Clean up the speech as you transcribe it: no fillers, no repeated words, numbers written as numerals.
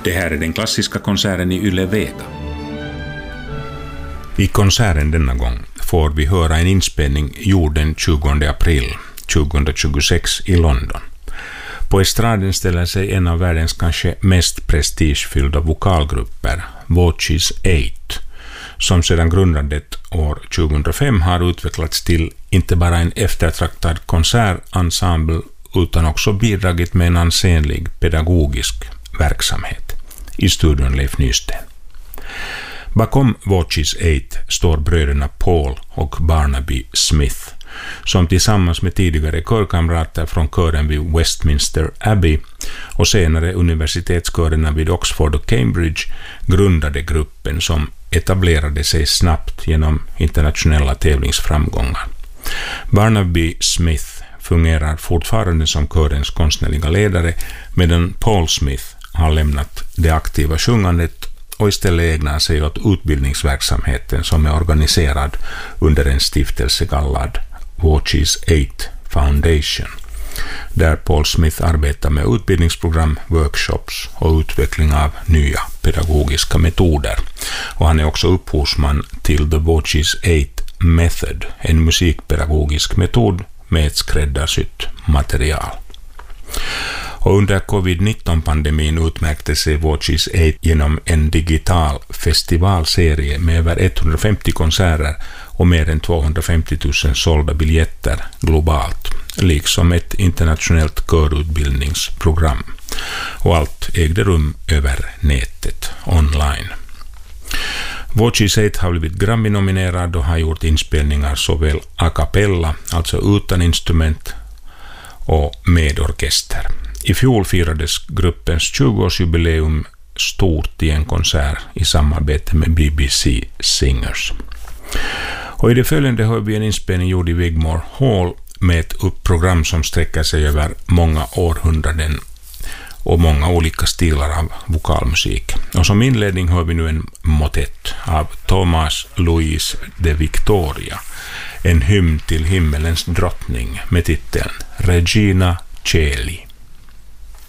Det här är den klassiska konserten i Yle Vega. I konserten denna gång får vi höra en inspelning gjord den 20 april 2026 i London. På estraden ställer sig en av världens kanske mest prestigefyllda vokalgrupper, Watches 8, som sedan grundandet år 2005 har utvecklats till inte bara en eftertraktad konsertensemble utan också bidragit med en ansenlig pedagogisk verksamhet. I studion Leif Nysten. Bakom Watches 8 står bröderna Paul och Barnaby Smith, som tillsammans med tidigare körkamrater från kören vid Westminster Abbey och senare universitetskörerna vid Oxford och Cambridge grundade gruppen som etablerade sig snabbt genom internationella tävlingsframgångar. Barnaby Smith fungerar fortfarande som körens konstnärliga ledare, medan Paul Smith har lämnat det aktiva sjungandet och istället ägnar sig åt utbildningsverksamheten som är organiserad under en stiftelse kallad Watches 8 Foundation, där Paul Smith arbetar med utbildningsprogram, workshops och utveckling av nya pedagogiska metoder. Och han är också upphovsman till The Watches 8 Method, en musikpedagogisk metod med ett skräddarsytt material. Och under covid-19-pandemin utmärkte sig Watches 8 genom en digital festivalserie med över 150 konserter och mer än 250 000 sålda biljetter globalt, liksom ett internationellt körutbildningsprogram. Och allt ägde rum över nätet, online. Watches 8 har blivit Grammy-nominerad och har gjort inspelningar såväl a cappella, alltså utan instrument, och med orkester. I fjol firades gruppens 20-årsjubileum stort i en konsert i samarbete med BBC Singers. Och i det följande hör vi en inspelning gjord i Wigmore Hall med ett program som sträcker sig över många århundraden och många olika stilar av vokalmusik. Och som inledning hör vi nu en motett av Thomas Louis de Victoria, en hymn till himmelens drottning med titeln Regina Coeli.